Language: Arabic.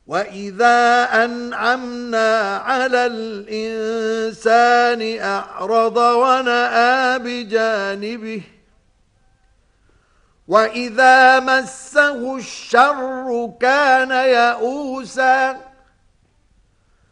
وَإِذَا أَنْعَمْنَا عَلَى الْإِنسَانِ أَعْرَضَ وَنَأَىٰ بِجَانِبِهِ وَإِذَا مَسَّهُ الشَّرُّ كَانَ يَئُوسًا